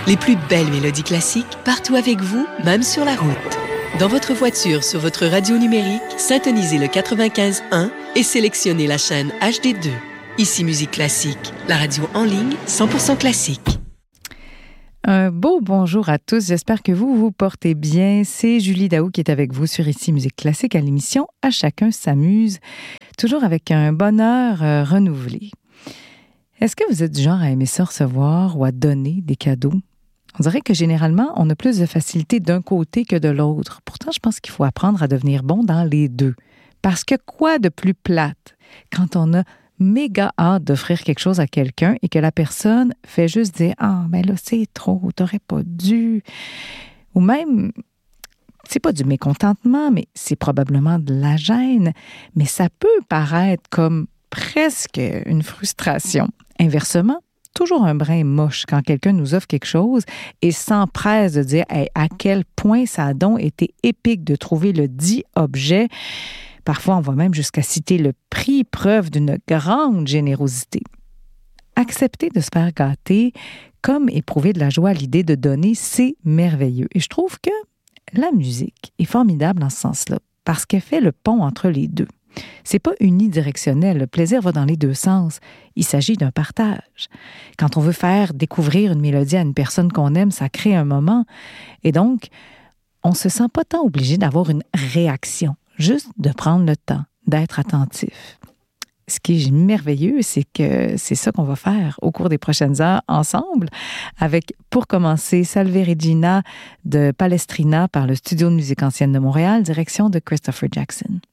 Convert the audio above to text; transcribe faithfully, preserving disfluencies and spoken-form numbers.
Les plus belles mélodies classiques, partout avec vous, même sur la route. Dans votre voiture, sur votre radio numérique, syntonisez le quatre-vingt-quinze un et sélectionnez la chaîne H D deux. Ici Musique Classique, la radio en ligne cent pour cent classique. Un beau bonjour à tous. J'espère que vous vous portez bien. C'est Julie Daou qui est avec vous sur Ici Musique Classique à l'émission À chacun s'amuse, toujours avec un bonheur euh, renouvelé. Est-ce que vous êtes du genre à aimer ça recevoir ou à donner des cadeaux? On dirait que généralement, on a plus de facilité d'un côté que de l'autre. Pourtant, je pense qu'il faut apprendre à devenir bon dans les deux. Parce que quoi de plus plate quand on a méga hâte d'offrir quelque chose à quelqu'un et que la personne fait juste dire « Ah, ben là, c'est trop, t'aurais pas dû. » Ou même, c'est pas du mécontentement, mais c'est probablement de la gêne. Mais ça peut paraître comme presque une frustration. Inversement, toujours un brin moche quand quelqu'un nous offre quelque chose et s'empresse de dire hey, à quel point ça a donc été épique de trouver le dit objet. Parfois, on va même jusqu'à citer le prix, preuve d'une grande générosité. Accepter de se faire gâter, comme éprouver de la joie à l'idée de donner, c'est merveilleux. Et je trouve que la musique est formidable dans ce sens-là, parce qu'elle fait le pont entre les deux. C'est pas unidirectionnel, le plaisir va dans les deux sens. Il s'agit d'un partage. Quand on veut faire découvrir une mélodie à une personne qu'on aime, ça crée un moment. Et donc, on se sent pas tant obligé d'avoir une réaction, juste de prendre le temps, d'être attentif. Ce qui est merveilleux, c'est que c'est ça qu'on va faire au cours des prochaines heures ensemble, avec, pour commencer, Salve Regina de Palestrina par le Studio de musique ancienne de Montréal, direction de Christopher Jackson.